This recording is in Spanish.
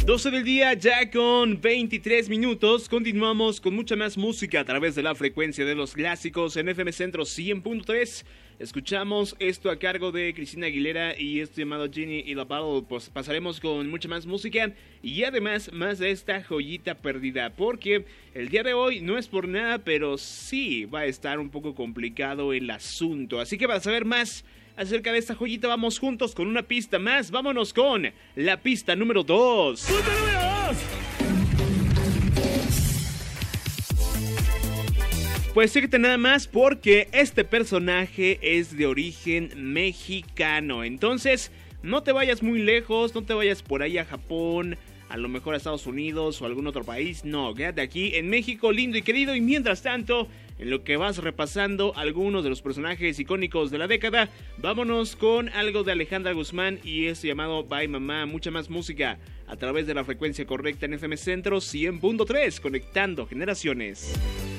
12 del día, ya con 23 minutos. Continuamos con mucha más música a través de la frecuencia de los clásicos en FM Centro 100.3. Escuchamos esto a cargo de Cristina Aguilera y esto llamado Ginny y la Battle. Pues pasaremos con mucha más música y además más de esta joyita perdida, porque el día de hoy no es por nada, pero sí va a estar un poco complicado el asunto. Así que para saber más acerca de esta joyita, vamos juntos con una pista más. Vámonos con la pista número 2. ¡Punto número 2! Pues fíjate nada más, porque este personaje es de origen mexicano. Entonces, no te vayas muy lejos, no te vayas por ahí a Japón, a lo mejor a Estados Unidos o algún otro país. No, quédate aquí en México, lindo y querido. Y mientras tanto, en lo que vas repasando algunos de los personajes icónicos de la década, vámonos con algo de Alejandra Guzmán y esto llamado Bye Mamá. Mucha más música a través de la frecuencia correcta en FM Centro 100.3, conectando generaciones.